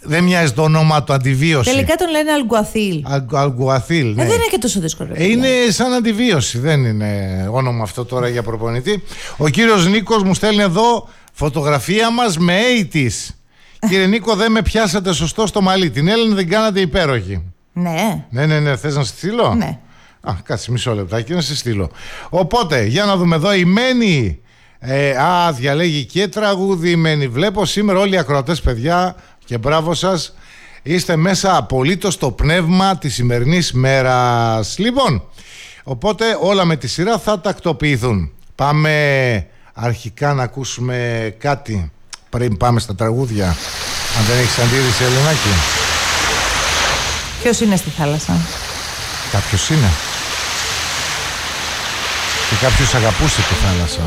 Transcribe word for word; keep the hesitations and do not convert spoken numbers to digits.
δεν μοιάζει το όνομα του αντιβίωση? Τελικά τον λένε Αλγκουαθίλ. Αλγκουαθίλ, ναι. Ε, δεν είναι και τόσο δύσκολο. Ε, είναι σαν αντιβίωση, δεν είναι όνομα αυτό τώρα για προπονητή. Ο κύριος Νίκος μου στέλνει εδώ φωτογραφία μας με ογδόντα. Κύριε Νίκο, δεν με πιάσατε σωστό στο μαλλί. Την Έλληνα δεν κάνατε υπέροχη. Ναι. Ναι, ναι, ναι. Θες να σε στείλω? Ναι. Α, κάτσε μισό λεπτάκι να σε στείλω. Οπότε, για να δούμε εδώ η Μένη. Ε, α, διαλέγει και τραγούδι η Μένη. Βλέπω σήμερα όλοι οι ακροατές, παιδιά, και μπράβο σας, είστε μέσα απολύτως στο πνεύμα της σημερινής μέρας. Λοιπόν, οπότε όλα με τη σειρά θα τακτοποιηθούν. Πάμε αρχικά να ακούσουμε κάτι πριν πάμε στα τραγούδια. Αν δεν έχεις αντίρρηση, Ελενάκη. Ποιος είναι στη θάλασσα? Κάποιος είναι. Και κάποιος αγαπούσε τη θάλασσα.